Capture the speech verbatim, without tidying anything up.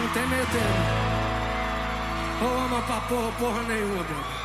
não tem meio termo. Ou ama pra porra, porra nenhuma, bro.